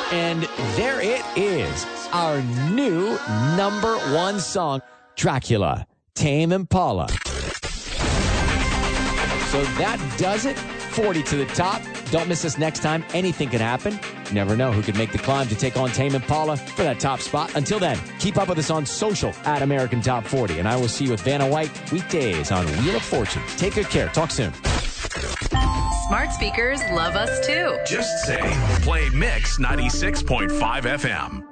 And there it is, our new number one song, Dracula, Tame Impala. So that does it. 40 to the top. Don't miss us next time. Anything could happen. You never know who could make the climb to take on Tame Impala for that top spot. Until then, keep up with us on social at American Top 40. And I will see you with Vanna White weekdays on Wheel of Fortune. Take good care. Talk soon. Smart speakers love us too. Just say, play Mix 96.5 FM.